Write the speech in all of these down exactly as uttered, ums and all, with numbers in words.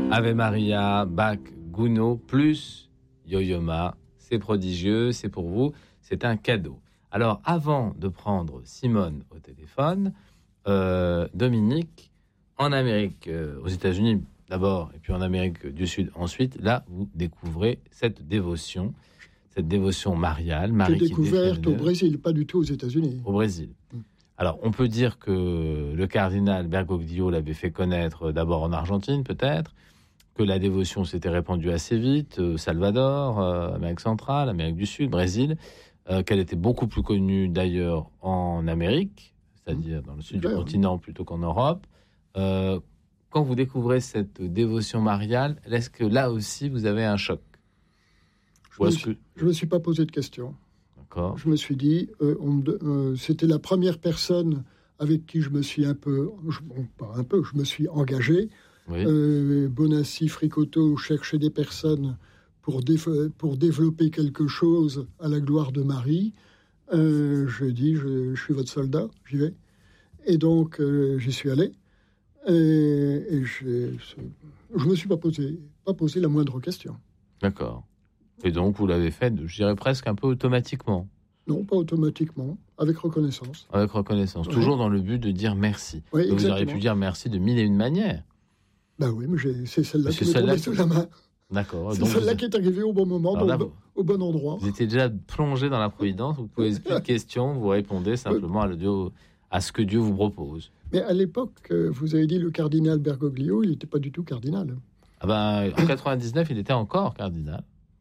Ave Maria, Bach, Gounod, plus Yo-Yo Ma. C'est prodigieux, c'est pour vous, c'est un cadeau. Alors, avant de prendre Simone au téléphone, euh, Dominique, en Amérique, euh, aux États-Unis d'abord, et puis en Amérique du Sud ensuite, là, vous découvrez cette dévotion, cette dévotion mariale. Marie J'ai découverte au Brésil, pas du tout aux États-Unis. Au Brésil. Mmh. Alors, on peut dire que le cardinal Bergoglio l'avait fait connaître d'abord en Argentine, peut-être, que la dévotion s'était répandue assez vite, euh, Salvador, euh, Amérique centrale, Amérique du Sud, Brésil, euh, qu'elle était beaucoup plus connue d'ailleurs en Amérique, c'est-à-dire dans le sud du continent plutôt qu'en Europe. Euh, quand vous découvrez cette dévotion mariale, est-ce que là aussi vous avez un choc ? Je ne me, que... me suis pas posé de questions. D'accord. Je me suis dit, euh, on, euh, c'était la première personne avec qui je me suis un peu, je, bon, pas un peu, je me suis engagé. Oui. Euh, Bonassi, Fricoteau cherchaient des personnes pour, déf- pour développer quelque chose à la gloire de Marie. Euh, je dis, je, je suis votre soldat, j'y vais. Et donc, euh, j'y suis allé. Et, et je ne me suis pas posé, pas posé la moindre question. D'accord. Et donc, vous l'avez fait, je dirais presque un peu automatiquement. Non, pas automatiquement, avec reconnaissance. Avec reconnaissance, ouais. Toujours dans le but de dire merci. Oui, vous auriez pu dire merci de mille et une manières. Ben oui, mais j'ai, c'est celle-là mais qui m'est tombée sous la main. D'accord. C'est donc celle-là vous... qui est arrivée au bon moment, bon, là, au, au bon endroit. Vous étiez déjà plongé dans la providence, vous posez plus de questions, vous répondez simplement à, le Dieu, à ce que Dieu vous propose. Mais à l'époque, vous avez dit le cardinal Bergoglio, il n'était pas du tout cardinal. Ah ben, en quatre-vingt-dix-neuf, il était encore cardinal.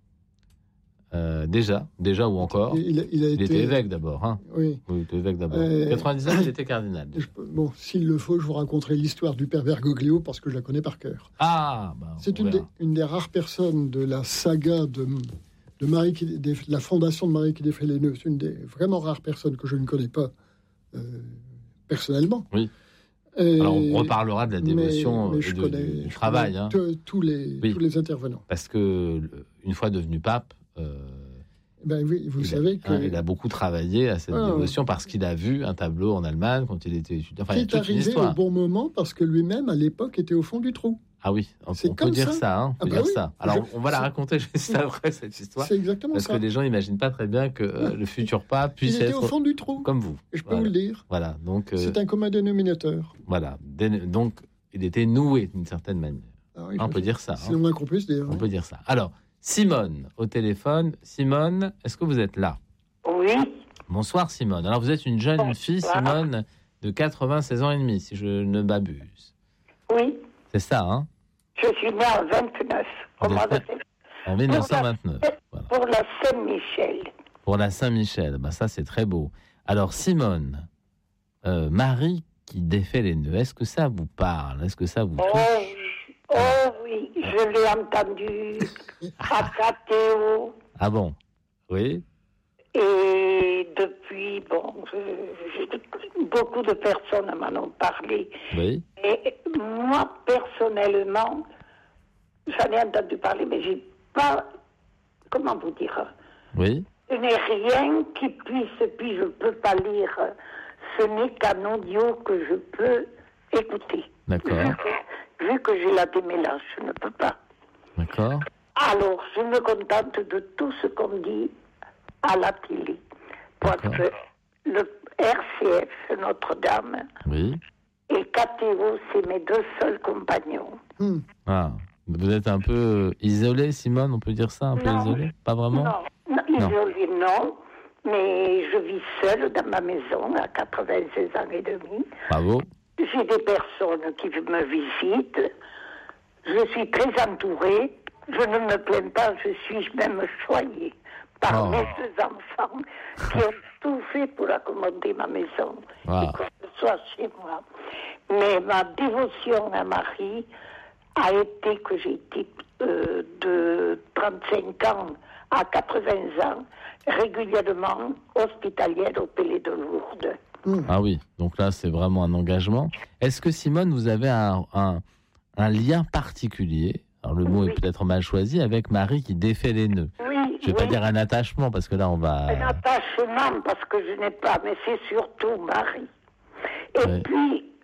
Euh, déjà, déjà ou encore. Il, il, a il été... était évêque d'abord. Hein oui. oui, il était évêque d'abord. Euh... quatre-vingt-dix-neuf, il était cardinal. Je, bon, s'il le faut, je vous raconterai l'histoire du père Bergoglio parce que je la connais par cœur. Ah, bah, c'est une des, une des rares personnes de la saga de, de Marie, qui, de la fondation de Marie qui défait les nœuds. C'est une des vraiment rares personnes que je ne connais pas euh, personnellement. Oui. Et... Alors, on reparlera de la dévotion mais, mais et de, connais, du travail. Hein. Tous les, oui. tous les intervenants. Parce que, une fois devenu pape, euh, ben oui, vous il, savez a, que... hein, il a beaucoup travaillé à cette ah, dévotion parce qu'il a vu un tableau en Allemagne quand il était étudiant. Enfin, qui est arrivé au bon moment parce que lui-même, à l'époque, était au fond du trou. Ah oui, on, on peut dire ça. ça hein, on peut ah bah dire oui. ça. Alors, je, on va la raconter juste après, cette histoire. C'est exactement parce ça. Parce que les gens n'imaginent pas très bien que euh, le futur pape puisse il était être... au fond du trou. Comme vous. Et je peux voilà. vous le dire. Voilà, donc... Euh, c'est un commun dénominateur. Voilà, donc il était noué d'une certaine manière. Ah oui, on peut dire ça. C'est le moins qu'on puisse dire. On hein. peut dire ça. Alors, Simone, au téléphone. Simone, est-ce que vous êtes là ? Oui. Bonsoir, Simone. Alors, vous êtes une jeune Bonsoir. fille, Simone, de quatre-vingt-seize ans et demi, si je ne m'abuse. Oui. C'est ça, hein ? Je suis née en vingt-neuf. Au mois de... En dix-neuf cent vingt-neuf. Pour la, voilà. pour la Saint-Michel. Pour la Saint-Michel. Ben, ça, c'est très beau. Alors, Simone, euh, Marie qui défait les nœuds, est-ce que ça vous parle ? Est-ce que ça vous touche ? Oh, oh oui, je l'ai entendu à Catéo. Ah bon ? Oui. Et depuis, bon, je, je, beaucoup de personnes m'en ont parlé. Oui. Et moi, personnellement, j'en ai entendu parler, mais j'ai pas, comment vous dire ? Oui. Je n'ai rien qui puisse, puis je ne peux pas lire. Ce n'est qu'un audio que je peux écouter. D'accord. Vu que, vu que j'ai la démêlage, je ne peux pas. D'accord. Alors, je me contente de tout ce qu'on me dit à la télé. Parce D'accord. que le R C F, Notre-Dame, oui. et K T O, c'est mes deux seuls compagnons. Hmm. Ah, vous êtes un peu isolée, Simone, on peut dire ça, un peu non, isolée ? Pas vraiment ? Non, non isolée, non. Mais je vis seule dans ma maison à quatre-vingt-seize ans et demi. Bravo. J'ai des personnes qui me visitent. Je suis très entourée. Je ne me plains pas, je suis même choyée par oh. mes deux enfants qui ont tout fait pour accommoder ma maison wow. et que ce soit chez moi. Mais ma dévotion à Marie a été que j'ai été euh, de trente-cinq ans à quatre-vingts ans régulièrement hospitalière au Palais de Lourdes. Mmh. Ah oui, donc là c'est vraiment un engagement. Est-ce que Simone, vous avez un, un, un lien particulier, alors le mot oui. est peut-être mal choisi, avec Marie qui défait les nœuds ? Oui. Je ne vais oui. pas dire un attachement parce que là on va... Un attachement parce que je n'ai pas, mais c'est surtout Marie. Et oui. puis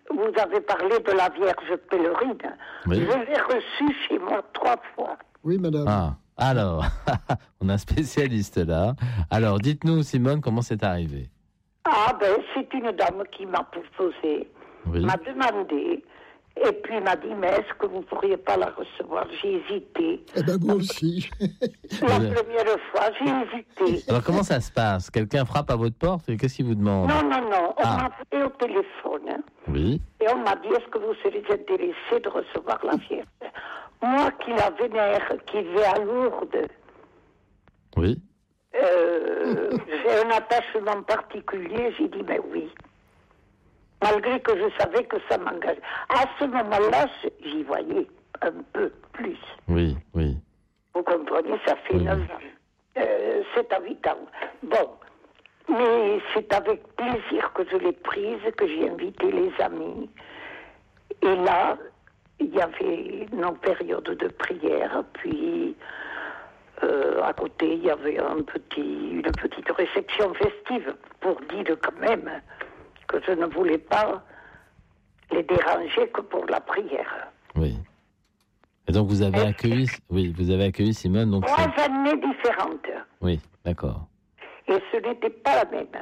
vous avez parlé de la Vierge pèlerine. Oui. Je l'ai reçue chez moi trois fois. Oui, madame. Ah, alors, on a un spécialiste là. Alors, dites-nous, Simone, comment c'est arrivé? Ah, ben, c'est une dame qui m'a proposé, oui. m'a demandé, et puis m'a dit, mais est-ce que vous ne pourriez pas la recevoir? J'ai hésité. Eh ben, moi aussi. La première fois, j'ai hésité. Alors, comment ça se passe? Quelqu'un frappe à votre porte et qu'est-ce qu'il vous demande? Non, non, non. On ah. m'a appelé au téléphone. Hein, oui. Et on m'a dit, est-ce que vous serez intéressé de recevoir la Vierge? Moi qui la vénère, qui vais à Lourdes. Oui. Euh, j'ai un attachement particulier, j'ai dit, mais oui. Malgré que je savais que ça m'engage. À ce moment-là, j'y voyais un peu plus. Oui, oui. Vous comprenez, ça fait oui, neuf oui. ans. Euh, sept à huit ans. Bon. Mais c'est avec plaisir que je l'ai prise, que j'ai invité les amis. Et là, il y avait nos périodes de prière, puis euh, à côté, il y avait un petit, une petite réception festive pour dire quand même que je ne voulais pas les déranger que pour la prière. Oui. Et donc vous avez Et accueilli, oui, vous avez accueilli Simone. Donc trois c'est... années différentes. Oui, d'accord. Et ce n'était pas la même.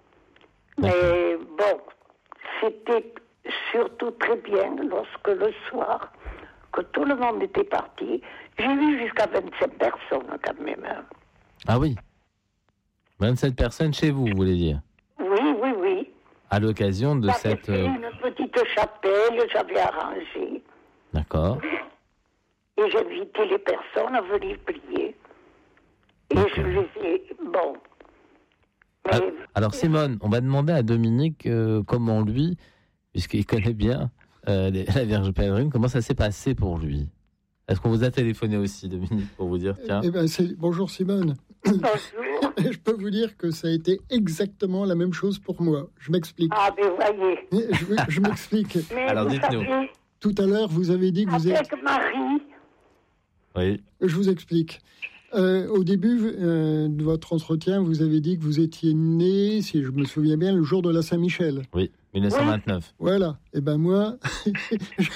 Mais bon, c'était surtout très bien lorsque le soir, que tout le monde était parti, j'ai vu jusqu'à vingt-sept personnes quand même. Ah oui, vingt-sept personnes chez vous, vous voulez dire? Oui, oui, oui. À l'occasion de j'avais cette... fait une petite chapelle, j'avais arrangé. D'accord. Et j'invitais les personnes à venir prier. Et okay. je les ai... Bon... Mais... Alors Simone, on va demander à Dominique euh, comment lui, puisqu'il connaît bien euh, les, la Vierge pèlerine, comment ça s'est passé pour lui. Est-ce qu'on vous a téléphoné aussi, Dominique, pour vous dire tiens eh ben, c'est... Bonjour Simone. Bonjour. Je peux vous dire que ça a été exactement la même chose pour moi. Je m'explique. Ah, mais voyez. Je, je m'explique. Mais alors dites-nous. Savez, tout à l'heure, vous avez dit que vous avec êtes... Marie. Oui. Je vous explique. Euh, au début euh, de votre entretien, vous avez dit que vous étiez né, si je me souviens bien, le jour de la Saint-Michel. Oui, dix-neuf cent vingt-neuf. Oui. Voilà. Et ben moi, je,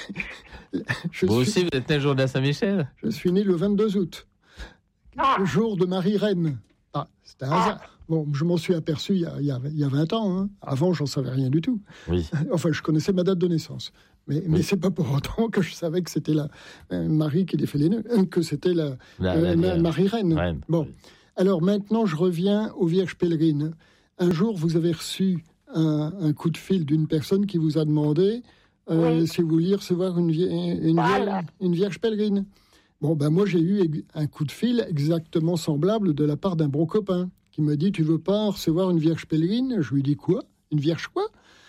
je vous suis... aussi, vous êtes né le jour de la Saint-Michel? Je suis né le vingt-deux août, ah. le jour de Marie-Reine. Ah, c'était un ah. hasard. Bon, je m'en suis aperçu il y a, il y a, il y a vingt ans. Hein. Avant, j'en savais rien du tout. Oui. Enfin, je connaissais ma date de naissance. Mais, oui. mais c'est pas pour autant que je savais que c'était la euh, Marie qui défait les nœuds, que c'était la, la, euh, la, la Marie-Reine. Reine. Bon, oui. Alors maintenant, je reviens aux Vierges pèlerines. Un jour, vous avez reçu un, un coup de fil d'une personne qui vous a demandé euh, oui. si vous vouliez recevoir une, une, voilà. vierge, une Vierge pèlerine. Bon, ben moi, j'ai eu un coup de fil exactement semblable de la part d'un bon copain qui me dit « Tu veux pas recevoir une Vierge pèlerine ?» Je lui dis « Quoi ? Une Vierge quoi ?»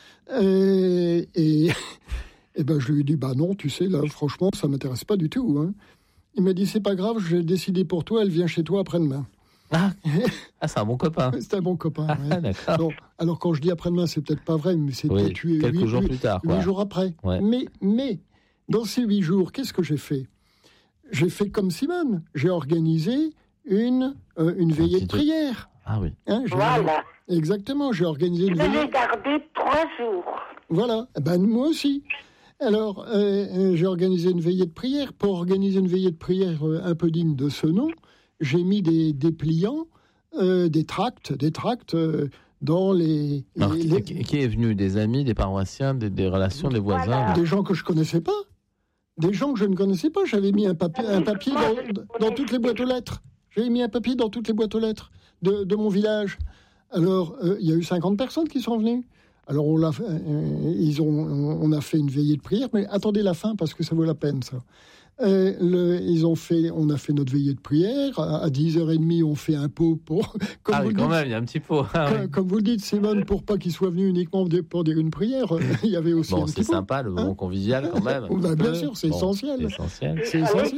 Et... et Et ben je lui ai dit, bah non, tu sais, là, franchement, ça m'intéresse pas du tout. Hein. Il m'a dit, c'est pas grave, j'ai décidé pour toi, elle vient chez toi après-demain. Ah, ah c'est un bon copain. C'est un bon copain, ah, ouais. D'accord. Donc, alors, quand je dis après-demain, c'est peut-être pas vrai, mais c'est oui, peut-être huit, quelques huit, jours huit, plus tard. Quoi. Huit jours après. Ouais. Mais, mais, dans ces huit jours, qu'est-ce que j'ai fait? J'ai fait comme Simone. J'ai organisé une, euh, une veillée de prière. Ah oui. Hein, voilà. Exactement, j'ai organisé une je veillée. Je l'ai gardé trois jours. Voilà. Ben, moi aussi. Alors, euh, j'ai organisé une veillée de prière. Pour organiser une veillée de prière euh, un peu digne de ce nom, j'ai mis des, des pliants, euh, des tracts, des tracts euh, dans les... Alors, les, qui, les... qui est venu? Des amis, des paroissiens, des, des relations, des voisins? Voilà. Des gens que je ne connaissais pas. Des gens que je ne connaissais pas. J'avais mis un papier, un papier dans, dans toutes les boîtes aux lettres. J'avais mis un papier dans toutes les boîtes aux lettres de, de mon village. Alors, il euh, y a eu cinquante personnes qui sont venues. Alors, on, l'a, euh, ils ont, on a fait une veillée de prière, mais attendez la fin, parce que ça vaut la peine, ça. Euh, le, ils ont fait, on a fait notre veillée de prière. À, à dix heures trente, on fait un pot pour... Comme ah oui, quand dites, même, il y a un petit pot. Ah, comme, oui. comme vous le dites, Simone, pour pas qu'ils soient venus uniquement pour dire une prière, il y avait aussi bon, un petit pot. C'est sympa, le moment hein convivial, quand même. Bah, bien sûr, c'est, bon, essentiel. c'est essentiel. C'est essentiel.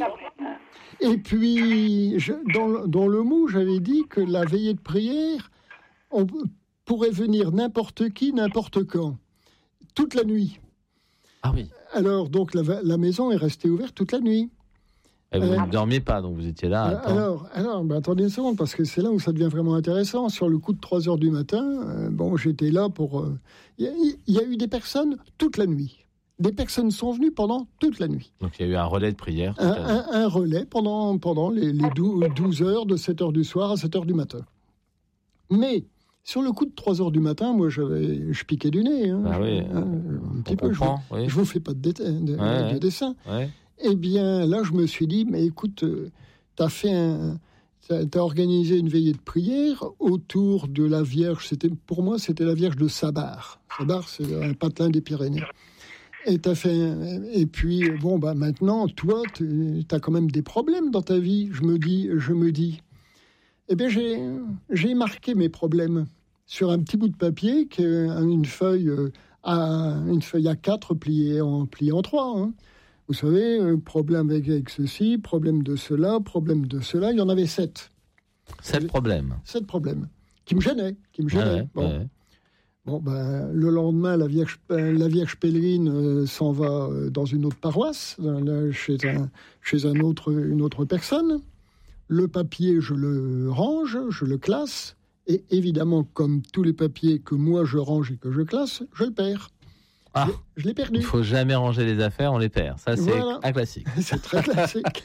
Et puis, je, dans, dans le mot, j'avais dit que la veillée de prière, on pourrait venir n'importe qui, n'importe quand. Toute la nuit. Ah oui. Alors, donc, la, la maison est restée ouverte toute la nuit. Et vous euh, ne dormiez pas, donc vous étiez là. Euh, alors, alors ben attendez une seconde, parce que c'est là où ça devient vraiment intéressant. Sur le coup de trois heures du matin, euh, bon, j'étais là pour... Il euh, y, y a eu des personnes toute la nuit. Des personnes sont venues pendant toute la nuit. Donc il y a eu un relais de prière. Un, un, un relais pendant, pendant les, les douze heures, de sept heures du soir à sept heures du matin. Mais... Sur le coup de trois heures du matin, moi, j'avais, je piquais du nez. Hein, ah oui, un, un petit peu. Je ne oui. vous fais pas de, déta- de, ouais, de dessin. Ouais. Eh bien, là, je me suis dit, mais écoute, euh, tu as fait un... Tu as organisé une veillée de prière autour de la Vierge. C'était, pour moi, c'était la Vierge de Sabar. Sabar, c'est un patelin des Pyrénées. Et, t'as fait un... et puis, bon, bah, maintenant, toi, tu as quand même des problèmes dans ta vie. Je me dis, je me dis. Eh bien, j'ai, j'ai marqué mes problèmes sur un petit bout de papier, qui est une feuille à, une feuille à quatre pliée en, pliée en trois. Hein. Vous savez, problème avec, avec ceci, problème de cela, problème de cela. Il y en avait sept. Sept problèmes. Sept problèmes. Qui me gênaient. Qui me gênaient. Ouais, bon. Ouais. Bon, ben, le lendemain, la Vierge, la Vierge pèlerine euh, s'en va dans une autre paroisse, dans, chez, un, chez un autre, une autre personne. Le papier, je le range, je le classe. Et évidemment, comme tous les papiers que moi je range et que je classe, je le perds. Ah, je, je l'ai perdu. Il ne faut jamais ranger les affaires, on les perd. Ça, c'est voilà. Un classique. C'est très classique.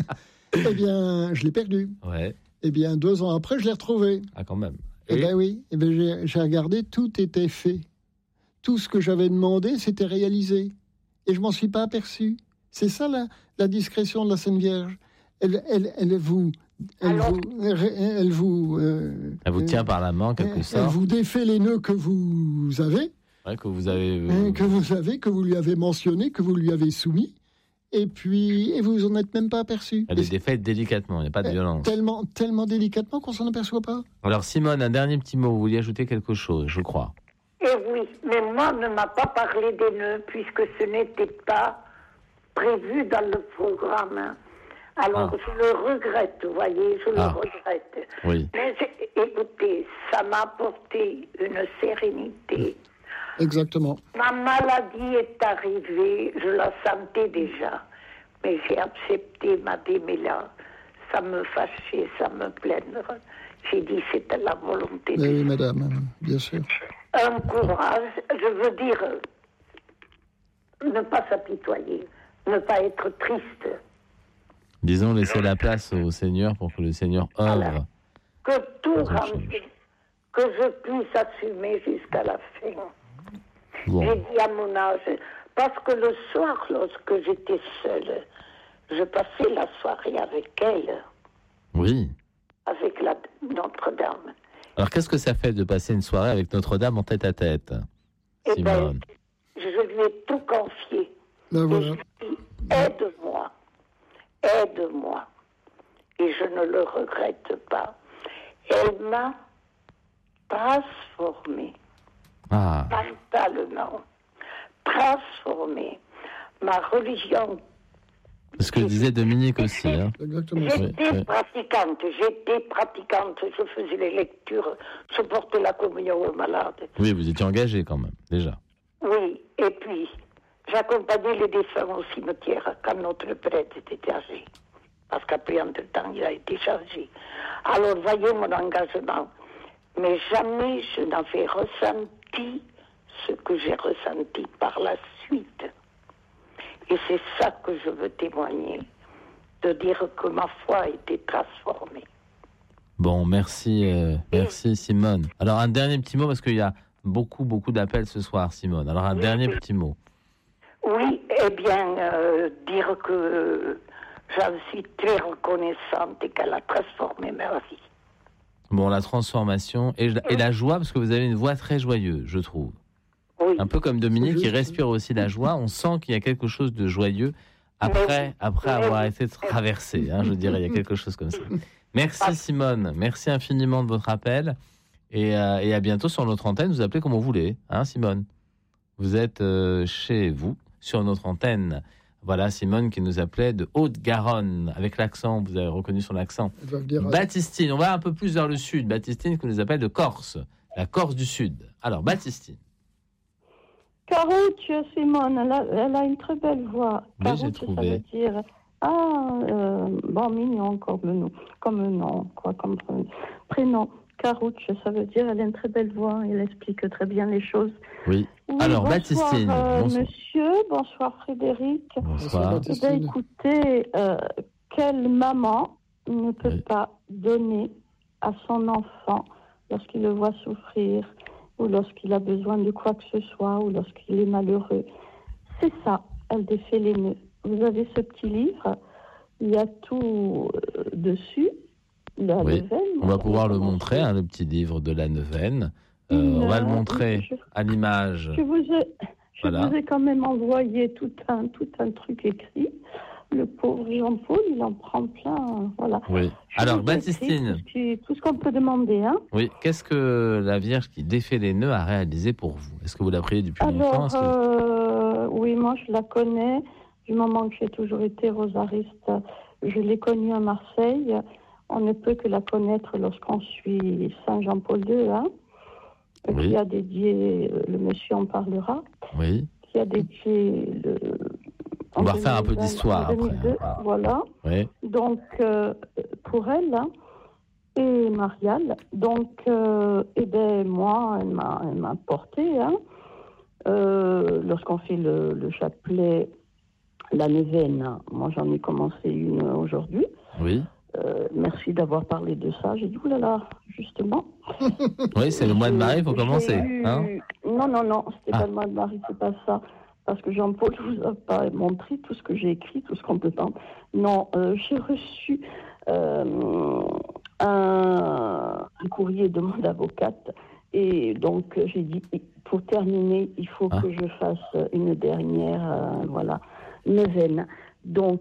Eh bien, je l'ai perdu. Ouais. Eh bien, deux ans après, je l'ai retrouvé. Ah, quand même. Et eh bien oui, eh bien, j'ai, j'ai regardé, tout était fait. Tout ce que j'avais demandé, c'était réalisé. Et je ne m'en suis pas aperçu. C'est ça la, la discrétion de la Sainte Vierge. Elle, elle, elle vous... Elle vous, elle, vous, euh, elle vous tient par la main, en quelque elle, sorte. Elle vous défait les nœuds que vous avez, ouais, que vous avez, euh... que vous avez, que vous lui avez mentionné, que vous lui avez soumis, et puis et vous en êtes même pas aperçu. Elle est défaite délicatement, il n'y a pas de violence. Tellement, tellement délicatement qu'on s'en aperçoit pas. Alors Simone, un dernier petit mot. Vous vouliez ajouter quelque chose, je crois. Eh oui, mais moi on ne m'a pas parlé des nœuds puisque ce n'était pas prévu dans le programme. Alors, ah. je le regrette, vous voyez, je ah. le regrette. Oui. Mais écoutez, ça m'a apporté une sérénité. Exactement. Ma maladie est arrivée, je la sentais déjà. Mais j'ai accepté ma démêlance. Ça me fâchait, ça me plaindre. J'ai dit, c'était la volonté de Dieu. Oui, madame, bien sûr. Un courage, je veux dire, ne pas s'apitoyer, ne pas être triste. Disons, laisser la place au Seigneur pour que le Seigneur œuvre. Alors, que tout rentre, que je puisse assumer jusqu'à la fin. Bon. J'ai dit à mon âge, parce que le soir, lorsque j'étais seule, je passais la soirée avec elle. Oui. Avec la Notre-Dame. Alors, qu'est-ce que ça fait de passer une soirée avec Notre-Dame en tête-à-tête, Eh Simone? ben, je lui ai tout confié. Ben voilà. Et je dis, aide-moi. Aide-moi. Et je ne le regrette pas. Elle m'a transformée. Ah. Mentalement. Transformée. Ma religion. C'est ce que disait Dominique aussi. Hein. Exactement. J'étais oui, pratiquante. J'étais pratiquante. Je faisais les lectures. Je portais la communion aux malades. Oui, vous étiez engagée quand même, déjà. Oui. Et puis, j'accompagnais les défunts au cimetière quand notre prêtre était âgé. Parce qu'après, entre-temps, il a été chargé. Alors, voyez mon engagement. Mais jamais je n'avais ressenti ce que j'ai ressenti par la suite. Et c'est ça que je veux témoigner, de dire que ma foi a été transformée. Bon, merci, euh, merci Simone. Alors, un dernier petit mot, parce qu'il y a beaucoup, beaucoup d'appels ce soir, Simone. Alors, un oui, dernier petit mot. Oui, eh bien, euh, dire que j'en suis très reconnaissante et qu'elle a transformé ma vie. Bon, la transformation et, et la joie, parce que vous avez une voix très joyeuse, je trouve. Oui. Un peu comme Dominique, qui respire aussi la joie. On sent qu'il y a quelque chose de joyeux après, après avoir été traversé. Hein, je dirais, il y a quelque chose comme ça. Merci Simone, merci infiniment de votre appel. Et, euh, et à bientôt sur notre antenne. Vous appelez comme vous voulez, hein, Simone. Vous êtes euh, chez vous, sur notre antenne. Voilà, Simone qui nous appelait de Haute-Garonne, avec l'accent, vous avez reconnu son accent. Baptistine, on va un peu plus vers le sud. Baptistine qui nous appelle de Corse, la Corse du Sud. Alors, Baptistine. Caro, tu as Simone, elle a, elle a une très belle voix. Oui, Caro, j'ai trouvé. Ça veut dire Ah, euh, bon, mignon comme nom, comme nom, quoi, comme prénom. Carouche, ça veut dire elle a une très belle voix, elle explique très bien les choses. Oui. Oui, Alors, bonsoir, Baptistine. Euh, bonsoir. Monsieur, bonsoir Frédéric. Bonsoir. Eh bien, écoutez, euh, quelle maman ne peut oui. pas donner à son enfant lorsqu'il le voit souffrir, ou lorsqu'il a besoin de quoi que ce soit, ou lorsqu'il est malheureux. C'est ça, elle défait les nœuds. Vous avez ce petit livre, il y a tout euh, dessus. La oui. neuvaine, on va pouvoir le montrer, hein, le petit livre de la neuvaine. Euh, on va le montrer je, à l'image. Je vous ai, je voilà. vous ai quand même envoyé tout un, tout un truc écrit. Le pauvre Jean-Paul, il en prend plein. Voilà. Oui. Je Alors, Baptistine. Tout ce, qui, tout ce qu'on peut demander. Hein. Oui. Qu'est-ce que la Vierge qui défait les nœuds a réalisé pour vous? Est-ce que vous la priez depuis Alors, longtemps que... euh, oui, moi, je la connais. Du moment que j'ai toujours été rosariste, je l'ai connue à Marseille. On ne peut que la connaître lorsqu'on suit Saint Jean-Paul deux, hein, oui. qui a dédié, le monsieur en parlera, oui. qui a dédié le... On va refaire un peu d'histoire après. Hein. Voilà. Oui. Donc, euh, pour elle, hein, et Mariale, donc, euh, eh ben, moi, elle m'a, elle m'a porté, hein, euh, lorsqu'on fait le, le chapelet, la neuvaine, moi j'en ai commencé une aujourd'hui. Oui. Euh, merci d'avoir parlé de ça. J'ai dit, oulala, justement. Oui, c'est le mois de Marie, il faut commencer. Eu... Hein non, non, non, c'était ah. pas le mois de Marie, c'est pas ça. Parce que Jean-Paul ne vous a pas montré tout ce que j'ai écrit, tout ce qu'on peut entendre. Non, euh, j'ai reçu euh, un, un courrier de mon avocate. Et donc, j'ai dit, pour terminer, il faut ah. que je fasse une dernière, euh, voilà, neuvaine. Donc,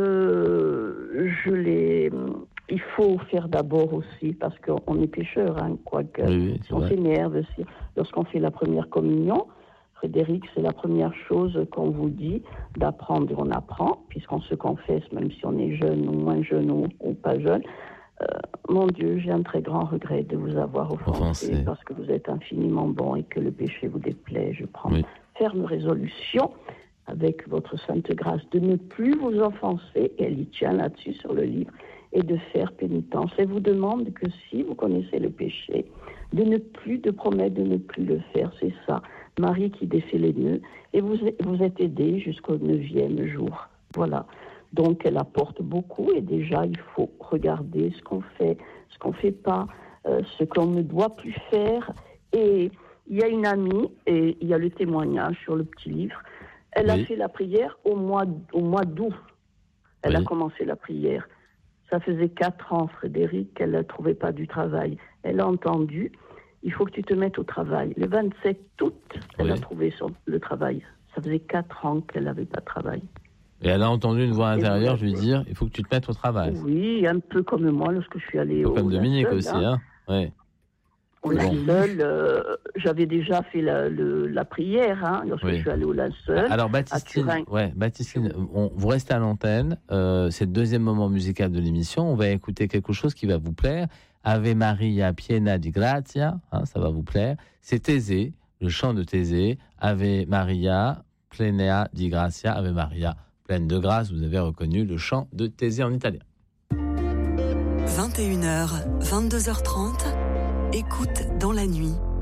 euh, je l'ai... Il faut faire d'abord aussi, parce qu'on est pécheur, hein, quoique oui, si on s'énerve, si, lorsqu'on fait la première communion, Frédéric, c'est la première chose qu'on vous dit, d'apprendre, on apprend, puisqu'on se confesse, même si on est jeune ou moins jeune ou, ou pas jeune. Euh, mon Dieu, j'ai un très grand regret de vous avoir offensé, offensé, parce que vous êtes infiniment bon et que le péché vous déplaît. Je prends oui. ferme résolution, avec votre sainte grâce, de ne plus vous offenser, et elle y tient là-dessus sur le livre, et de faire pénitence. Elle vous demande que si vous connaissez le péché, de ne plus, de promettre de ne plus le faire, c'est ça. Marie qui défait les nœuds, et vous, vous êtes aidé jusqu'au neuvième jour. Voilà. Donc elle apporte beaucoup, et déjà il faut regarder ce qu'on fait, ce qu'on ne fait pas, euh, ce qu'on ne doit plus faire. Et il y a une amie, et il y a le témoignage sur le petit livre. Elle oui. a fait la prière au mois, au mois d'août. Elle oui. a commencé la prière. Ça faisait quatre ans, Frédéric, qu'elle ne trouvait pas du travail. Elle a entendu, il faut que tu te mettes au travail. Le vingt-sept août, elle oui. a trouvé son, le travail. Ça faisait quatre ans qu'elle n'avait pas de travail. Et elle a entendu une voix intérieure lui dire, il faut que tu te mettes au travail. Oui, un peu comme moi lorsque je suis allée au... Comme Dominique aussi, hein, hein. Oui. Au linceul, euh, j'avais déjà fait la, le, la prière hein, lorsque oui. je suis allée au linceul. Alors Baptistine, ouais, Baptistine on, vous restez à l'antenne, euh, c'est le deuxième moment musical de l'émission, on va écouter quelque chose qui va vous plaire. Ave Maria piena di grazia, hein, ça va vous plaire. C'est Thésée, le chant de Thésée, Ave Maria plena di grazia, Ave Maria pleine de grâce, vous avez reconnu le chant de Thésée en italien. vingt et une heures, vingt-deux heures trente. Écoute dans la nuit,